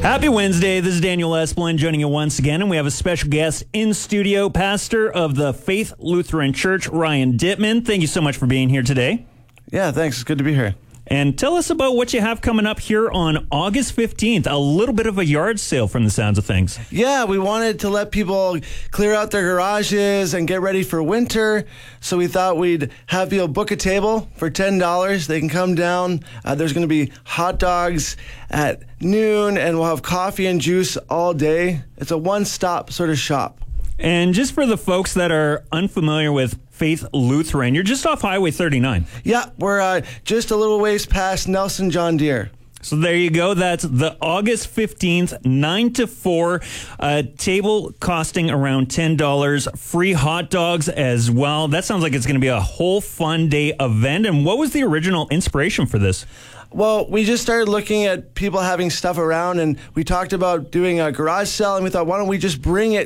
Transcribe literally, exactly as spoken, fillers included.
Happy Wednesday. This is Daniel Esplin joining you once again, and we have a special guest in studio, pastor of the Faith Lutheran Church, Ryan Dittman. Thank you so much for being here today. Yeah, thanks. It's good to be here. And tell us about what you have coming up here on August fifteenth, a little bit of a yard sale from the sounds of things. Yeah, we wanted to let people clear out their garages and get ready for winter, so we thought we'd have people book a table for ten dollars. They can come down. Uh, there's going to be hot dogs at noon, and we'll have coffee and juice all day. It's a one-stop sort of shop. And just for the folks that are unfamiliar with Faith Lutheran, you're just off Highway thirty-nine. Yeah, we're uh, just a little ways past Nelson John Deere. So there you go. That's the August fifteenth, nine to four. Uh, table costing around ten dollars. Free hot dogs as well. That sounds like it's going to be a whole fun day event. And what was the original inspiration for this? Well, we just started looking at people having stuff around, and we talked about doing a garage sale, and we thought, why don't we just bring it